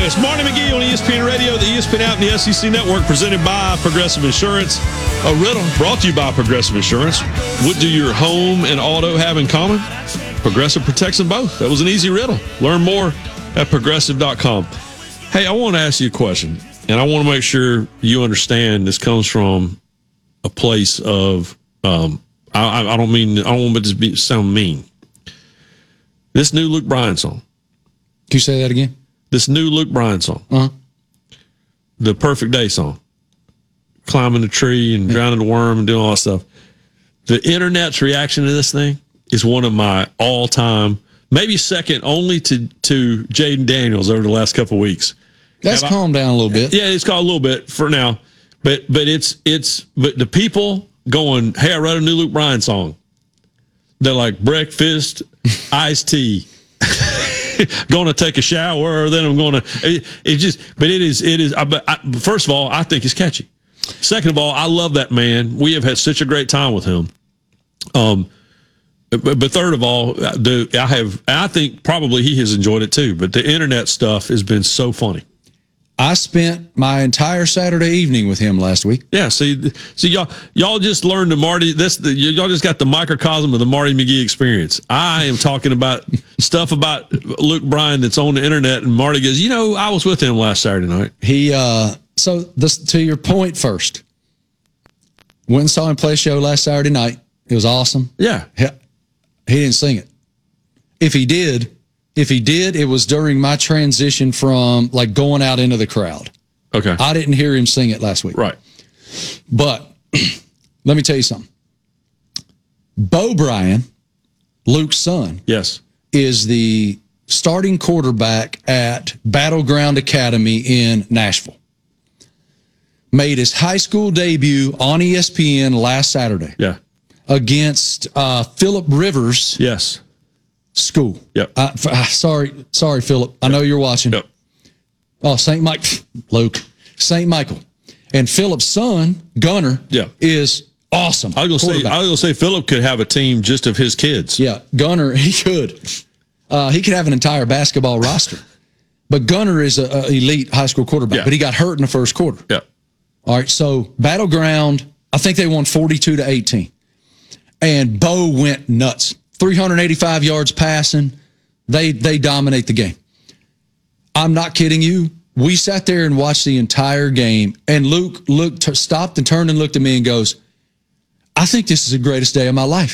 It's Marty McGee on ESPN Radio, the ESPN app, and the SEC Network, presented by Progressive Insurance. A riddle brought to you by Progressive Insurance. What do your home and auto have in common? Progressive protects them both. That was an easy riddle. Learn more at progressive.com. Hey, I want to ask you a question, and I want to make sure you understand this comes from a place of, I don't want it to sound mean. This new Luke Bryan song. Can you say that again? This new Luke Bryan song. Uh-huh. The Perfect Day song. Climbing the tree and drowning the worm and doing all that stuff. The internet's reaction to this thing is one of my all-time, maybe second only to Jaden Daniels over the last couple of weeks. That's calmed down a little bit. Yeah, it's calmed a little bit for now. But the people going, hey, I wrote a new Luke Bryan song. They're like breakfast, iced tea. Going to take a shower, then I'm going to. First of all, I think it's catchy. Second of all, I love that man. We have had such a great time with him. But third of all, I think probably he has enjoyed it too. But the internet stuff has been so funny. I spent my entire Saturday evening with him last week. Yeah, see, y'all just learned the Marty. Y'all just got the microcosm of the Marty McGee experience. I am talking about stuff about Luke Bryan that's on the internet, and Marty goes, I was with him last Saturday night. So this, to your point first, went and saw him play a show last Saturday night. It was awesome. Yeah, he didn't sing it. If he did, it was during my transition from like going out into the crowd. Okay. I didn't hear him sing it last week. Right. But let me tell you something. Bo Bryan, Luke's son, yes, is the starting quarterback at Battleground Academy in Nashville. Made his high school debut on ESPN last Saturday. Yeah. Against Phillip Rivers. Yes. School. Yep. Sorry, Phillip. I know you're watching. Yep. Oh, St. Michael. And Phillip's son, Gunner, is awesome. I was going to say Phillip could have a team just of his kids. Yeah, Gunner, he could. He could have an entire basketball roster. But Gunner is an elite high school quarterback, but he got hurt in the first quarter. Yeah. All right, so Battleground, I think they won 42-18. And Bo went nuts. 385 yards passing. They dominate the game. I'm not kidding you. We sat there and watched the entire game, and Luke stopped and turned and looked at me and goes, I think this is the greatest day of my life.